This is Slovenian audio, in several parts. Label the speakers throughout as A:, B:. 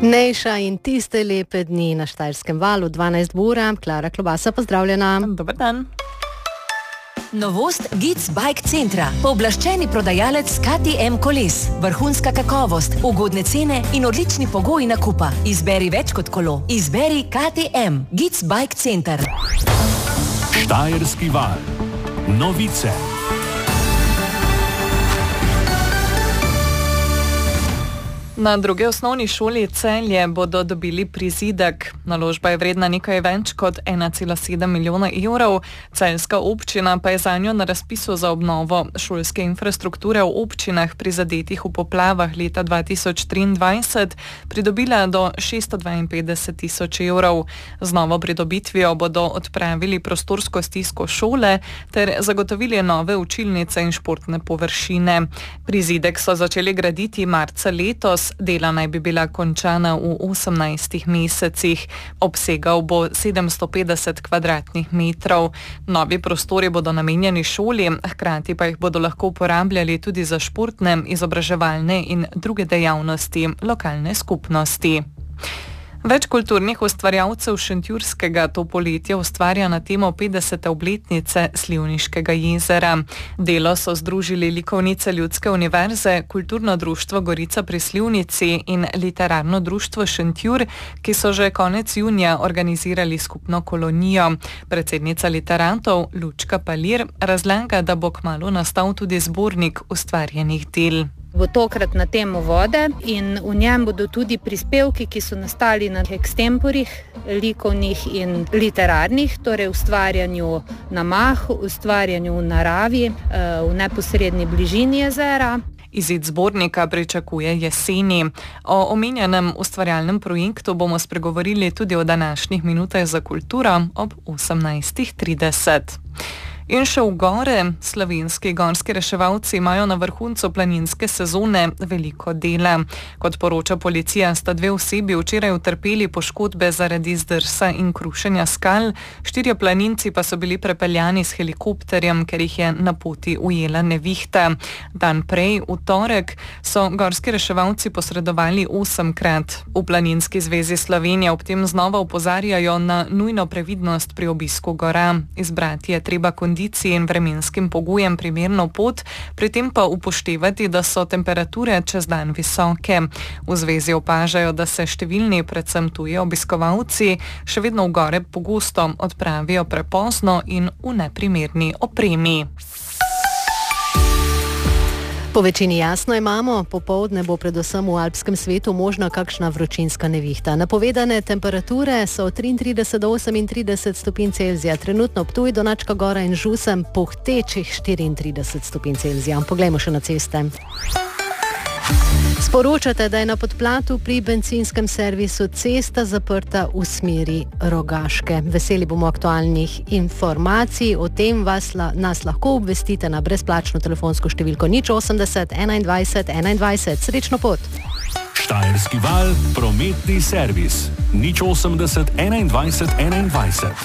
A: Nejša in tiste lepe dni na Štajerskem valu, 12 ura. Klara Klobasa, pozdravljena.
B: Dober dan.
C: Novost Gic Bike Centra. Pooblaščeni prodajalec KTM koles. Vrhunska kakovost, ugodne cene in odlični pogoji nakupa. Izberi več kot kolo. Izberi KTM. Gic Bike Center.
D: Štajerski val. Novice.
B: Na drugi osnovni šoli Celje bodo dobili prizidek. Naložba je vredna nekaj več kot 1,7 milijona evrov. Celjska občina pa je zanjo na razpisu za obnovo šolske infrastrukture v občinah prizadetih v poplavah leta 2023 pridobila do 652 tisoč evrov. Z novo pridobitvijo bodo odpravili prostorsko stisko šole ter zagotovili nove učilnice in športne površine. Prizidek so začeli graditi marca letos. Dela naj bi bila končana v 18 mesecih. Obsegal bo 750 kvadratnih metrov. Novi prostori bodo namenjeni šoli, hkrati pa jih bodo lahko uporabljali tudi za športne, izobraževalne in druge dejavnosti lokalne skupnosti. Več kulturnih ustvarjalcev Šentjurskega to poletje ustvarja na temo 50. obletnice Slivniškega jezera. Delo so združili likovnice Ljudske univerze, Kulturno društvo Gorica pri Slivnici in Literarno društvo Šentjur, ki so že konec junija organizirali skupno kolonijo. Predsednica literatov Lučka Palir razlaga, da bo kmalu nastal tudi zbornik ustvarjenih del.
E: Bo tokrat na temo vode in v njem bodo tudi prispevki, ki so nastali na ekstemporih, likovnih in literarnih, torej ustvarjanju na mahu, ustvarjanju v naravi, v neposredni bližini jezera.
B: Izid zbornika pričakuje jeseni. O omenjenem ustvarjalnem projektu bomo spregovorili tudi v današnjih minutah za kulturo ob 18:30. In še v gore, slovenski gorski reševalci imajo na vrhuncu planinske sezone veliko dela. Kot poroča policija, sta 2 osebi včeraj utrpeli poškodbe zaradi zdrsa in krušenja skal, 4 planinci pa so bili prepeljani s helikopterjem, ker jih je na poti ujela nevihta. Dan prej, v torek, so gorski reševalci posredovali 8-krat. V Planinski zvezi Slovenije ob tem znova opozarjajo na nujno previdnost pri obisku gora. Izbrati je treba kondiciji in vremenskim pogojem primerno pot, pri tem pa upoštevati, da so temperature čez dan visoke. V zvezi opažajo, da se številni, predvsem tuji obiskovalci, še vedno v gore pogosto odpravijo prepozno in v neprimerni opremi.
A: Po večini jasno imamo, popoldne bo predvsem v alpskem svetu možna kakšna vročinska nevihta. Napovedane temperature so od 33 do 38 stopinj Celzija, trenutno Ptuj, Donačka gora in Žusem pohtečih 34 stopinj Celzija. Poglejmo še na ceste. Sporočate, da je na Podplatu pri bencinskem servisu cesta zaprta v smeri Rogaške. Veseli bomo aktualnih informacij, o tem nas lahko obvestite na brezplačno telefonsko številko 080 21 21. Srečno pot!
D: Štajerski val, prometni servis 080 21 21.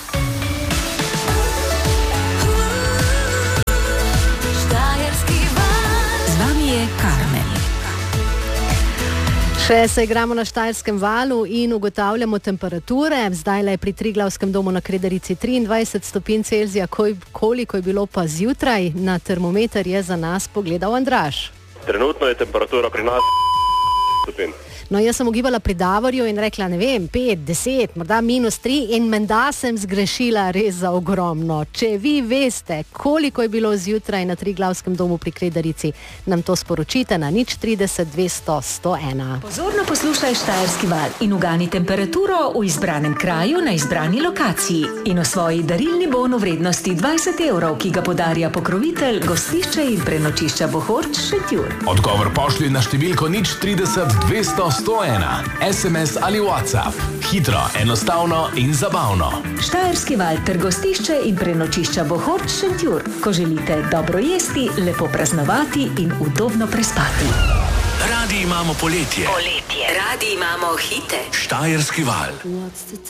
A: Še se igramo na Štajerskem valu in ugotavljamo temperature. Zdaj je pri Triglavskem domu na Kredarici 23 stopinj Celzija. Koliko je bilo pa zjutraj? Na termometer je za nas pogledal Andraž.
F: Trenutno je temperatura pri nas stopinj.
A: No, jaz sem ugibala pri Davorju in rekla, ne vem, 5, 10, morda -3 in menda sem zgrešila res za ogromno. Če vi veste, koliko je bilo zjutraj na Triglavskem domu pri Kredarici, nam to sporočite na 030 200 101.
C: Pozorno poslušaj Štajerski val in ugani temperaturo v izbranem kraju na izbrani lokaciji in osvoji darilni bon v vrednosti 20 evrov, ki ga podarja pokrovitelj gostišče in prenočišča Bohorč Šentjur.
G: Odgovor pošlji na številko 030 200 101, SMS ali WhatsApp. Hitro, enostavno in zabavno.
C: Štajerski val ter gostišče in prenočišča Bohorč Šentjur. Ko želite dobro jesti, lepo praznovati in udobno prespati.
D: Radi imamo poletje.
C: Radi imamo hite.
D: Štajerski val.